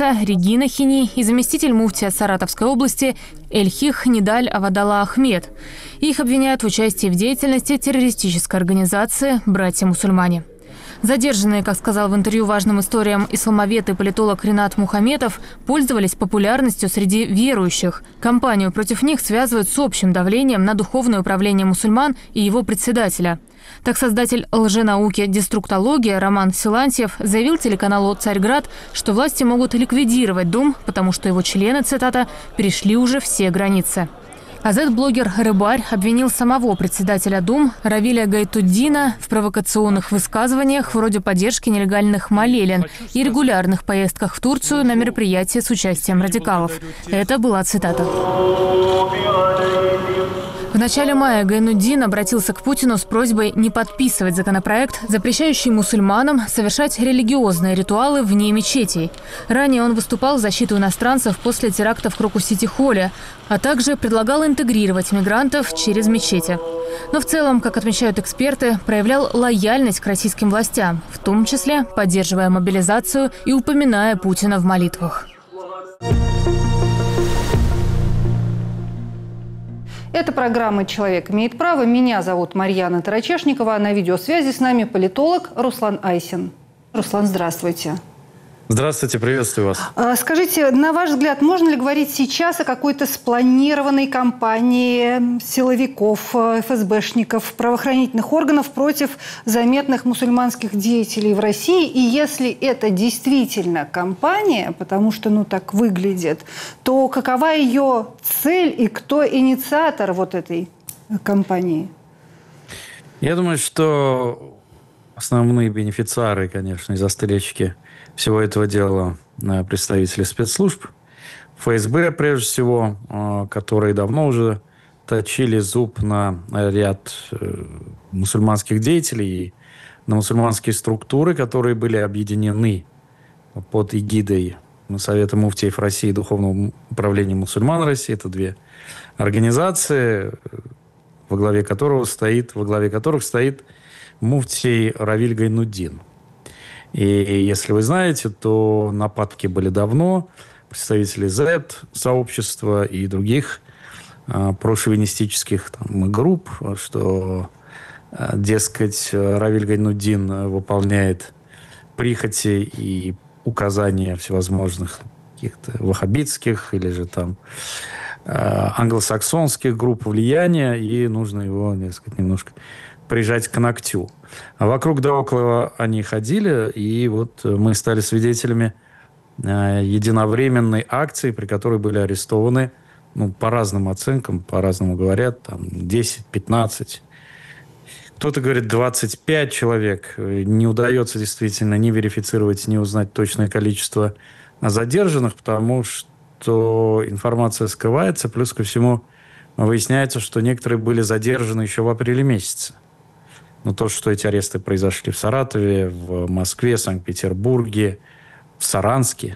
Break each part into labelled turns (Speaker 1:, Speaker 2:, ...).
Speaker 1: певица Регина Хини и заместитель муфтия Саратовской области Эльхих Нидаль Авадалла Ахмед. Их обвиняют в участии в деятельности террористической организации «Братья-мусульмане». Задержанные, как сказал в интервью важным историям исламовед и политолог Ринат Мухаметов, пользовались популярностью среди верующих. Кампанию против них связывают с общим давлением на духовное управление мусульман и его председателя. Так создатель лженауки «Деструктология» Роман Силантьев заявил телеканалу «Царьград», что власти могут ликвидировать Дом, потому что его члены, цитата, «перешли уже все границы». Азет-блогер «Рыбарь» обвинил самого председателя Дум Равиля Гайтуддина в провокационных высказываниях вроде поддержки нелегальных молелин и регулярных поездках в Турцию на мероприятия с участием радикалов. Это была цитата. В начале мая Гайнуддин обратился к Путину с просьбой не подписывать законопроект, запрещающий мусульманам совершать религиозные ритуалы вне мечетей. Ранее он выступал в защиту иностранцев после теракта в Крокус-Сити-Холле, а также предлагал интегрировать мигрантов через мечети. Но в целом, как отмечают эксперты, проявлял лояльность к российским властям, в том числе поддерживая мобилизацию и упоминая Путина в молитвах.
Speaker 2: Это программа «Человек имеет право». Меня зовут Марьяна Тарачешникова. На видеосвязи с нами политолог Руслан Айсин. Руслан, здравствуйте.
Speaker 3: Здравствуйте, приветствую вас.
Speaker 2: Скажите, на ваш взгляд, можно ли говорить сейчас о какой-то спланированной кампании силовиков, ФСБшников, правоохранительных органов против заметных мусульманских деятелей в России? И если это действительно кампания, потому что так выглядит, то какова ее цель и кто инициатор вот этой кампании?
Speaker 3: Я думаю, что основные бенефициары, конечно, и застрельщики всего этого дела представители спецслужб, ФСБ прежде всего, которые давно уже точили зуб на ряд мусульманских деятелей и на мусульманские структуры, которые были объединены под эгидой Совета муфтиев России и Духовного управления мусульман России. Это две организации, во главе которых стоит муфтий Равиль Гайнуддин. И если вы знаете, то нападки были давно. Представители Z-сообщества и других прошовинистических групп, что, дескать, Равиль Гайнуддин выполняет прихоти и указания всевозможных каких-то ваххабитских или же англосаксонских групп влияния, и нужно его, немножко прижать к ногтю. А вокруг да около они ходили, и вот мы стали свидетелями единовременной акции, при которой были арестованы, по разным оценкам, по-разному говорят, 10, 15, кто-то говорит 25 человек. Не удается действительно ни верифицировать, ни узнать точное количество задержанных, потому что информация скрывается, плюс ко всему выясняется, что некоторые были задержаны еще в апреле месяце. Но то, что эти аресты произошли в Саратове, в Москве, Санкт-Петербурге, в Саранске,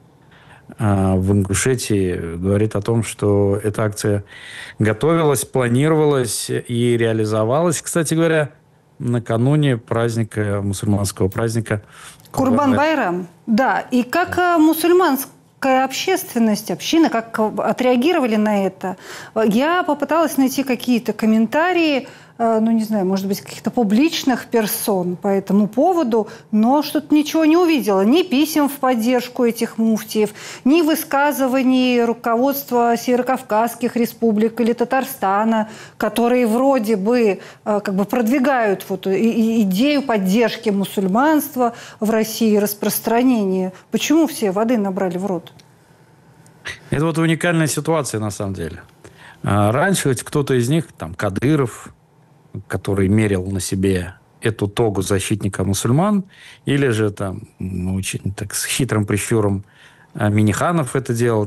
Speaker 3: в Ингушетии, говорит о том, что эта акция готовилась, планировалась и реализовалась, кстати говоря, накануне праздника, мусульманского праздника
Speaker 2: Курбан-Байрам. Да, и как мусульманская общественность, община, как отреагировали на это? Я попыталась найти какие-то комментарии, не знаю, может быть, каких-то публичных персон по этому поводу, но что-то ничего не увидела. Ни писем в поддержку этих муфтиев, ни высказываний руководства северокавказских республик или Татарстана, которые вроде бы продвигают идею поддержки мусульманства в России, распространения. Почему все воды набрали в рот?
Speaker 3: Это уникальная ситуация на самом деле. Раньше кто-то из них, Кадыров, который мерил на себе эту тогу защитника мусульман, или же очень с хитрым прищуром Миниханов это делал,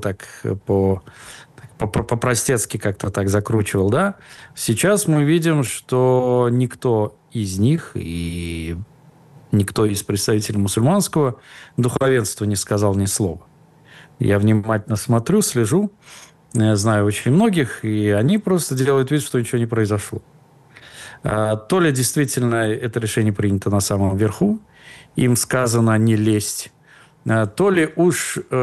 Speaker 3: по-простецки как-то так закручивал, да? Сейчас мы видим, что никто из них и никто из представителей мусульманского духовенства не сказал ни слова. Я внимательно смотрю, слежу, знаю очень многих, и они просто делают вид, что ничего не произошло. То ли действительно это решение принято на самом верху, им сказано не лезть, то ли уж